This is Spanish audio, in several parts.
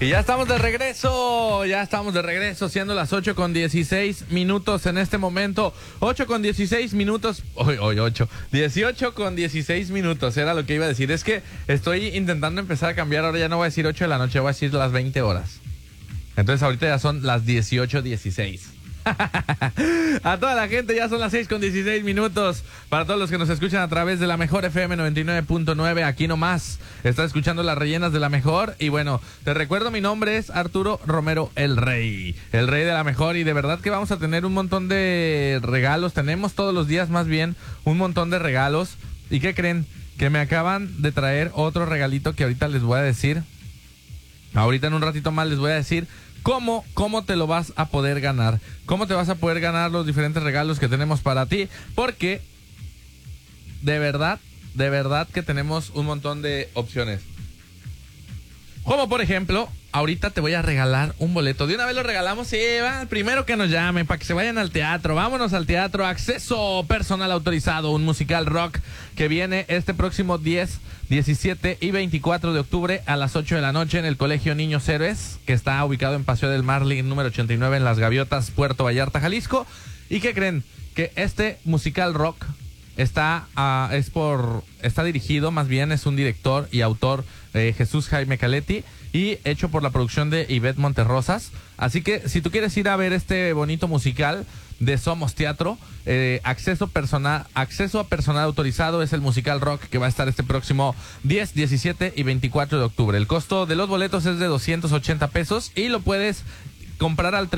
Y ya estamos de regreso, siendo las 8:16 en este momento. 8:16, hoy 18:16 era lo que iba a decir. Es que estoy intentando empezar a cambiar, ahora ya no voy a decir 8 de la noche, voy a decir las 20 horas. Entonces ahorita ya son las 18:16. A toda la gente ya son las 6:16. Para todos los que nos escuchan a través de la Mejor FM 99.9, aquí nomás estás escuchando las rellenas de la Mejor. Y bueno, te recuerdo, mi nombre es Arturo Romero, el rey de la Mejor. Y de verdad que vamos a tener un montón de regalos. Tenemos todos los días más bien un montón de regalos. ¿Y qué creen? Que me acaban de traer otro regalito que ahorita les voy a decir. Ahorita en un ratito más les voy a decir ¿Cómo te lo vas a poder ganar? ¿Cómo te vas a poder ganar los diferentes regalos que tenemos para ti? Porque de verdad que tenemos un montón de opciones. Como por ejemplo, ahorita te voy a regalar un boleto. De una vez lo regalamos, sí, va, el primero que nos llame, para que se vayan al teatro. Vámonos al teatro. Acceso personal autorizado, un musical rock que viene este próximo 10, 17 y 24 de octubre a las 8 de la noche en el Colegio Niños Héroes, que está ubicado en Paseo del Marlin número 89 en Las Gaviotas, Puerto Vallarta, Jalisco. ¿Y qué creen? Que este musical rock está dirigido, más bien es un director y autor, Jesús Jaime Caletti, y hecho por la producción de Ivette Monterrosas. Así que si tú quieres ir a ver este bonito musical de Somos Teatro, acceso a personal autorizado, es el musical rock que va a estar este próximo 10, 17 y 24 de octubre. El costo de los boletos es de 280 pesos y lo puedes comprar al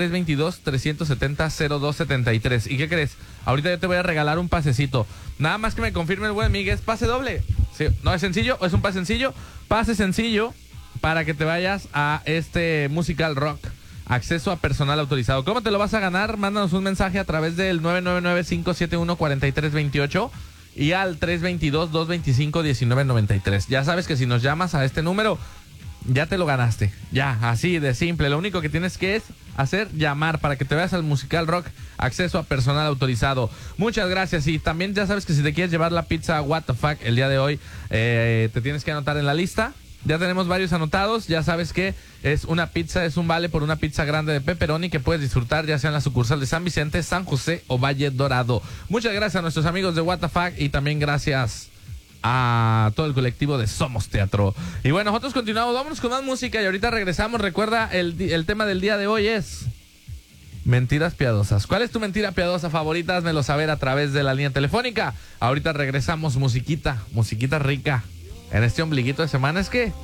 322-370-0273. ¿Y qué crees? Ahorita yo te voy a regalar un pasecito. Nada más que me confirme el buen Miguel, ¿es pase doble? Sí, ¿no es sencillo? ¿Es un pase sencillo? Pase sencillo para que te vayas a este musical rock. Acceso a personal autorizado. ¿Cómo te lo vas a ganar? Mándanos un mensaje a través del 999-571-4328 y al 322-225-1993. Ya sabes que si nos llamas a este número, ya te lo ganaste. Ya, así de simple. Lo único que tienes que hacer, llamar para que te veas al musical rock. Acceso a personal autorizado. Muchas gracias. Y también ya sabes que si te quieres llevar la pizza What the Fuck el día de hoy, te tienes que anotar en la lista. Ya tenemos varios anotados. Ya sabes que es una pizza, es un vale por una pizza grande de pepperoni que puedes disfrutar ya sea en la sucursal de San Vicente, San José o Valle Dorado. Muchas gracias a nuestros amigos de What the Fuck y también gracias a todo el colectivo de Somos Teatro. Y bueno, nosotros continuamos, vámonos con más música y ahorita regresamos. Recuerda, el tema del día de hoy es mentiras piadosas. ¿Cuál es tu mentira piadosa favorita? Házmelo saber a través de la línea telefónica. Ahorita regresamos, musiquita rica en este ombliguito de semana. Es que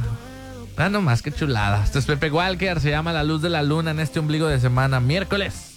nomás que chulada. Esto es Pepe Walker, se llama La Luz de la Luna en este ombligo de semana, miércoles.